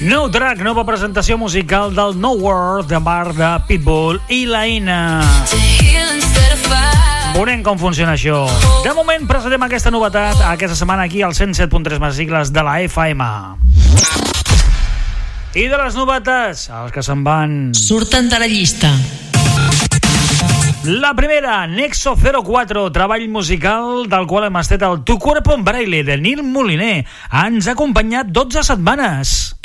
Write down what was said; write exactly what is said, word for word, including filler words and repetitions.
Nou track, nova presentació musical del No World de part de Pitbull i la Ina. Veurem com funciona això. De moment presentem aquesta novetat aquesta setmana aquí al cent set punt tres Megacicles de la F M. I de les novetats, els que se'n van... surten de la llista. La primera, Nexo zero quatre, treball musical del qual hem estat el Tu Cuerpo en Braille de Nil Moliner. Ens ha acompanyat dotze setmanes.